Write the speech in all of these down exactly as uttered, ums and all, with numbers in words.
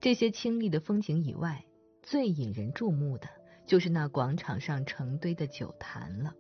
这些清丽的风景以外，最引人注目的就是那广场上成堆的酒坛了。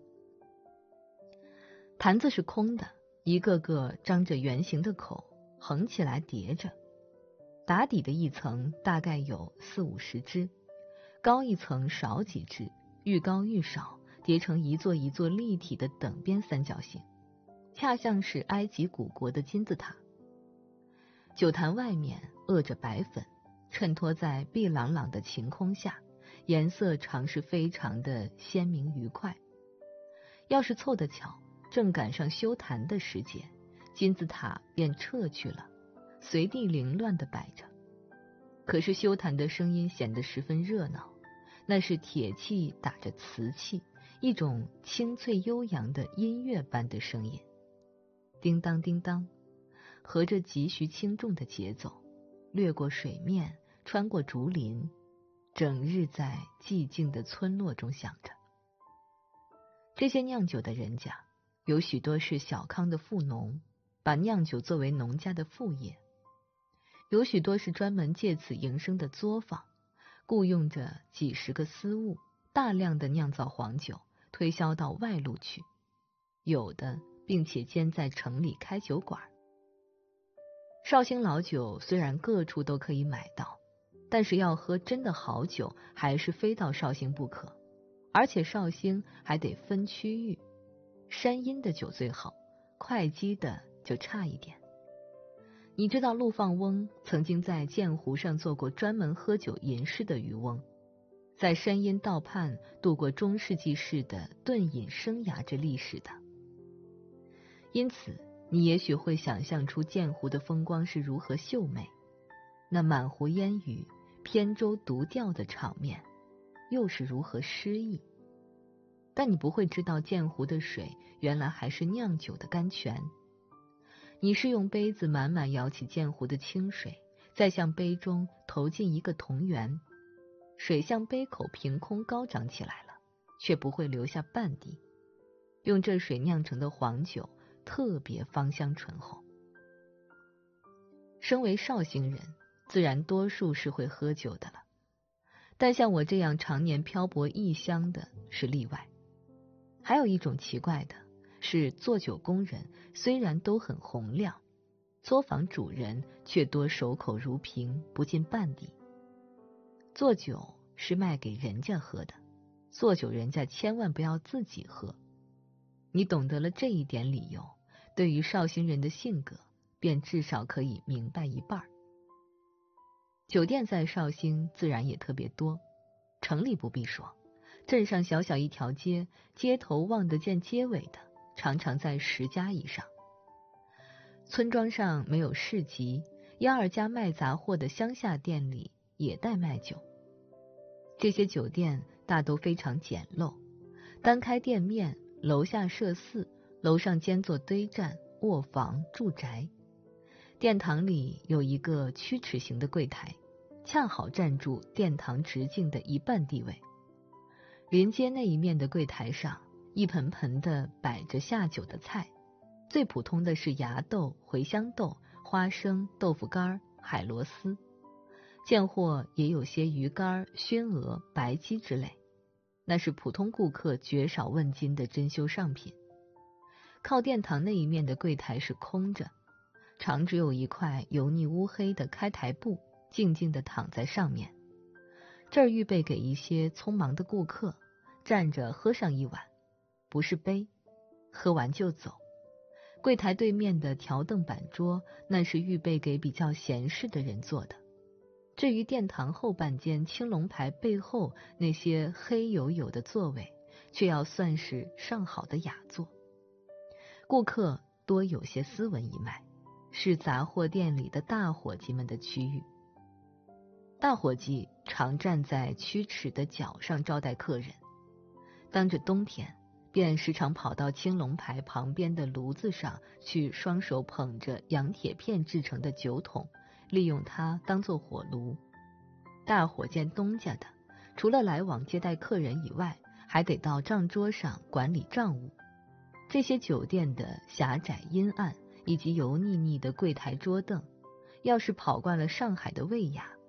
坛子是空的，一个个张着圆形的口，横起来叠着，打底的一层大概有四五十只，高一层少几只，愈高愈少，叠成一座一座立体的等边三角形，恰像是埃及古国的金字塔。酒坛外面覆着白粉，衬托在碧朗朗的晴空下，颜色常是非常的鲜明愉快。要是凑得巧，正赶上修坛的时节，金字塔便撤去了，随地凌乱地摆着。可是修坛的声音显得十分热闹，那是铁器打着瓷器，一种清脆悠扬的音乐般的声音，叮当叮当，合着急需轻重的节奏，掠过水面，穿过竹林，整日在寂静的村落中响着。这些酿酒的人家有许多是小康的富农，把酿酒作为农家的副业；有许多是专门借此营生的作坊，雇用着几十个私务，大量的酿造黄酒，推销到外路去；有的并且兼在城里开酒馆。绍兴老酒虽然各处都可以买到，但是要喝真的好酒，还是非到绍兴不可。而且绍兴还得分区域，山阴的酒最好，会稽的就差一点。你知道陆放翁曾经在鉴湖上做过专门喝酒吟诗的渔翁，在山阴道畔度过中世纪式的顿饮生涯之历史的。因此你也许会想象出鉴湖的风光是如何秀美，那满湖烟雨，扁舟独钓的场面又是如何诗意。但你不会知道鉴湖的水原来还是酿酒的甘泉。你是用杯子满满舀起鉴湖的清水，再向杯中投进一个铜圆，水向杯口凭空高涨起来了，却不会留下半滴。用这水酿成的黄酒特别芳香醇厚。身为绍兴人，自然多数是会喝酒的了，但像我这样常年漂泊异乡的是例外。还有一种奇怪的是，做酒工人虽然都很洪亮，作坊主人却多守口如瓶，不进半滴。做酒是卖给人家喝的，做酒人家千万不要自己喝。你懂得了这一点理由，对于绍兴人的性格便至少可以明白一半。酒店在绍兴自然也特别多，城里不必说，镇上小小一条街，街头望得见街尾的常常在十家以上。村庄上没有市集，一二家卖杂货的乡下店里也带卖酒。这些酒店大都非常简陋，单开店面，楼下设寺，楼上兼作堆栈、卧房、住宅。殿堂里有一个曲尺形的柜台，恰好占住殿堂直径的一半地位。临街那一面的柜台上，一盆盆的摆着下酒的菜，最普通的是芽豆、茴香豆、花生、豆腐干、海螺丝，见货也有些鱼干、熏鹅、白鸡之类，那是普通顾客绝少问津的珍馐上品。靠殿堂那一面的柜台是空着，常只有一块油腻乌黑的开台布静静地躺在上面，这儿预备给一些匆忙的顾客站着喝上一碗，不是杯，喝完就走。柜台对面的条凳板桌，那是预备给比较闲适的人坐的。至于殿堂后半间青龙牌背后那些黑黝黝的座位，却要算是上好的雅座。顾客多有些斯文一脉，是杂货店里的大伙计们的区域。大伙计常站在曲尺的角上招待客人，当着冬天便时常跑到青龙牌旁边的炉子上去，双手捧着羊铁片制成的酒桶，利用它当作火炉。大伙见东家的，除了来往接待客人以外，还得到账桌上管理账务。这些酒店的狭窄阴暗以及油腻腻的柜台桌凳，要是跑惯了上海的味雅，